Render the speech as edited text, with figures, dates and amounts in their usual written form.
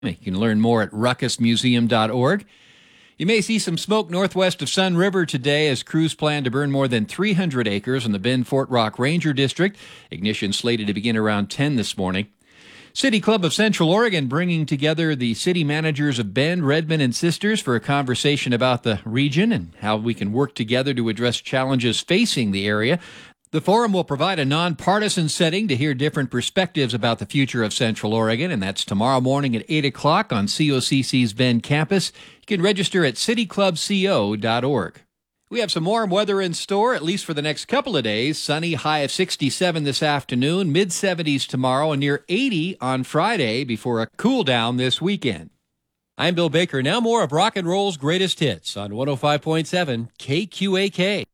You can learn more at ruckusmuseum.org. You may see some smoke northwest of Sun River today as crews plan to burn more than 300 acres in the Bend-Fort Rock Ranger District. Ignition slated to begin around 10 this morning. City Club of Central Oregon bringing together the city managers of Bend, Redmond, and Sisters for a conversation about the region and how we can work together to address challenges facing the area. The forum will provide a nonpartisan setting to hear different perspectives about the future of Central Oregon, and that's tomorrow morning at 8 o'clock on COCC's Bend campus. You can register at cityclubco.org. We have some warm weather in store, at least for the next couple of days. Sunny, high of 67 this afternoon, mid-70s tomorrow, and near 80 on Friday before a cool down this weekend. I'm Bill Baker. Now more of Rock and Roll's greatest hits on 105.7 KQAK.